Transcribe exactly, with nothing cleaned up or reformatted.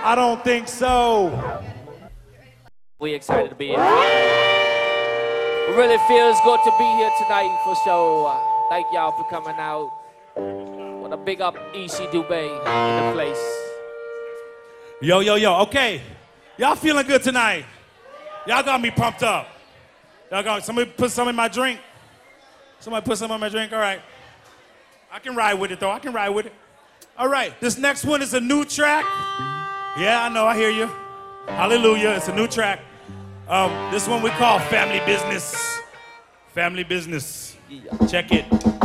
I don't think so. We excited to be here. It really feels good to be here tonight for sure. Uh, thank y'all for coming out. Want to big up E C Dubé in the place. Yo, yo, yo, okay. Y'all feeling good tonight? Y'all got me pumped up. Y'all got, somebody put some in my drink. Somebody put some in my drink, all right. I can ride with it though, I can ride with it. All right, this next one is a new track. Yeah, I know, I hear you. Hallelujah, it's a new track. Um, this one we call Family Business. Family Business. Yeah. Check it.